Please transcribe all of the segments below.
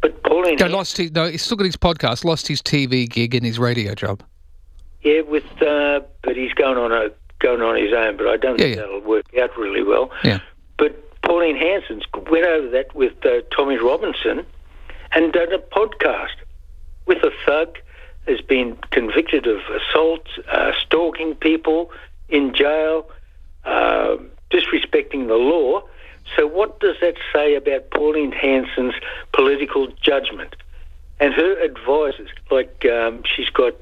But Pauline he's still got his podcast, lost his TV gig and his radio job. Yeah, but he's going on his own, but I don't think that'll work out really well. Yeah. But Pauline Hanson's went over that with Tommy Robinson and done a podcast with a thug, has been convicted of assault, stalking people in jail, disrespecting the law. So what does that say about Pauline Hanson's political judgment? And her advisors, like she's got...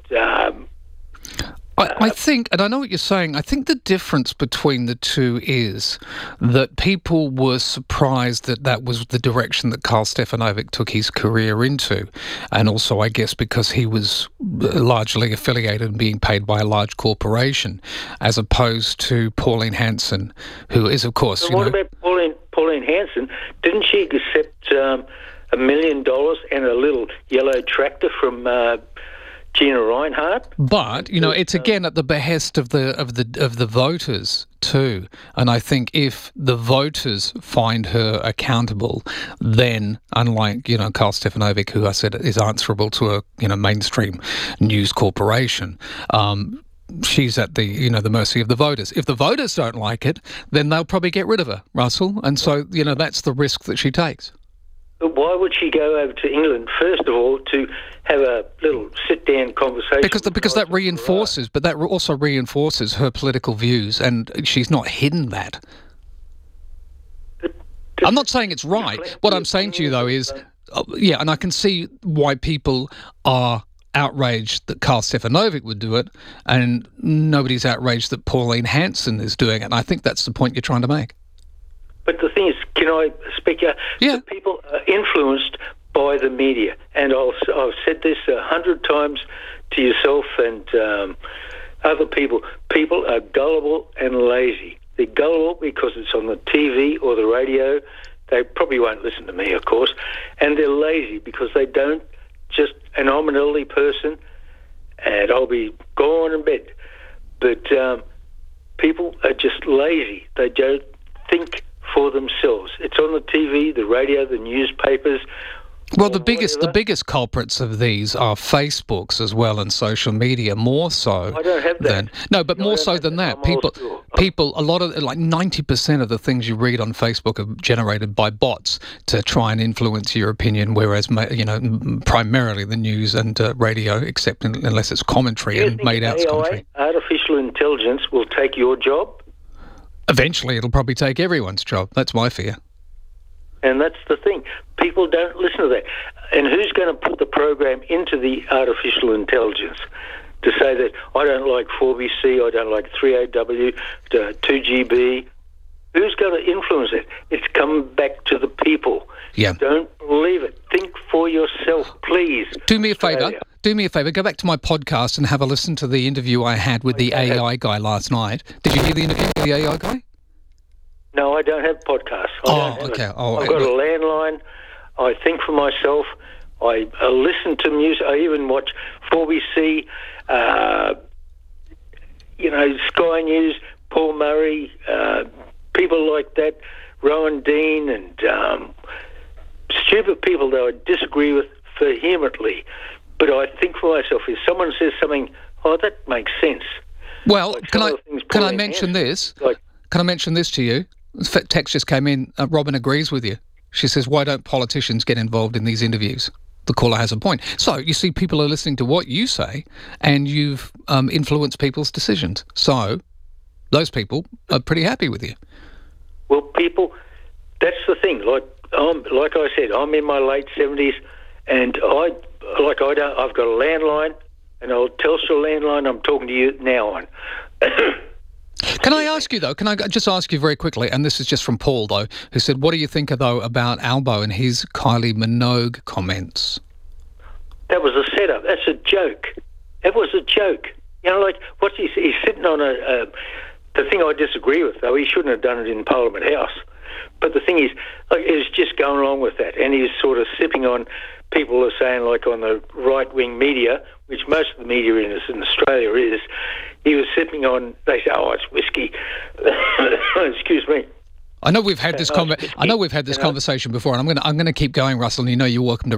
I think, and I know what you're saying, I think the difference between the two is that people were surprised that was the direction that Karl Stefanovic took his career into. And also, I guess, because he was largely affiliated and being paid by a large corporation, as opposed to Pauline Hanson, who is, of course... So what about Pauline Hanson? Didn't she accept $1 million and a little yellow tractor from... Gina Reinhardt, but it's again at the behest of the voters too. And I think if the voters find her accountable, then unlike Karl Stefanovic, who I said is answerable to a mainstream news corporation, she's at the mercy of the voters. If the voters don't like it, then they'll probably get rid of her, Russell. And so that's the risk that she takes. But why would she go over to England, first of all, to have a little sit-down conversation? Because that reinforces, but that also reinforces her political views, and she's not hidden that. I'm not saying it's right. What I'm saying to you, though, is, and I can see why people are outraged that Karl Stefanovic would do it, and nobody's outraged that Pauline Hanson is doing it, and I think that's the point you're trying to make. But the thing is, can I speak out? Yeah. The people are influenced by the media. And I've said this 100 times to yourself and other people. People are gullible and lazy. They're gullible because it's on the TV or the radio. They probably won't listen to me, of course. And they're lazy because they don't just... And I'm an elderly person and I'll be gone in bed. But people are just lazy. They don't think for themselves. It's on the TV, the radio, the newspapers. Well, the biggest culprits of these are Facebooks as well and social media, more so. I don't have that. More so than that. People, a lot of, like 90% of the things you read on Facebook are generated by bots to try and influence your opinion, whereas, primarily the news and radio, except unless it's commentary and made-out commentary. Artificial intelligence will take your job? Eventually, it'll probably take everyone's job. That's my fear. And that's the thing. People don't listen to that. And who's going to put the program into the artificial intelligence to say that I don't like 4BC, I don't like 3AW, 2GB? Who's going to influence it? It's come back to the people. Yeah. Don't believe it. Think for yourself, please. Do me a favour. Go back to my podcast and have a listen to the interview I had with the AI guy last night. Did you hear the interview with the AI guy? No, I don't have podcasts. Okay. I've got a landline. I think for myself. I listen to music. I even watch 4BC, Sky News, Paul Murray, people like that, Rowan Dean, and stupid people that I disagree with vehemently. But I think for myself, if someone says something, that makes sense. Well, can I mention this? Can I mention this to you? Text just came in. Robin agrees with you. She says, why don't politicians get involved in these interviews? The caller has a point. So, you see, people are listening to what you say, and you've influenced people's decisions. So, those people are pretty happy with you. Well, people, that's the thing. Like I said, I'm in my late 70s, and I've got a landline, an old Telstra landline I'm talking to you now on. Can I ask you, though, can I just ask you very quickly, and this is just from Paul, though, who said, what do you think, though, about Albo and his Kylie Minogue comments? That was a setup. That's a joke. It was a joke. What's he's sitting on the thing I disagree with, though, he shouldn't have done it in Parliament House. But the thing is, he's just going along with that, and he's sort of sipping on, people are saying, on the right-wing media, which most of the media in Australia is, he was sipping on, they say, it's whiskey. Excuse me. I know we've had this conversation before, and I'm going to keep going, Russell, and you're welcome to